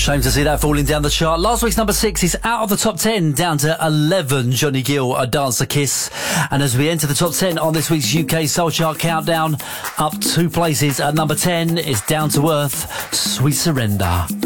Shame to see that falling down the chart. Last week's number 6 is out of the top 10, down to 11. Johnny Gill, A Dancer Kiss. And as we enter the top 10 on this week's UK Soul Chart Countdown, up 2 places at number 10 is Down to Earth, Sweet Surrender.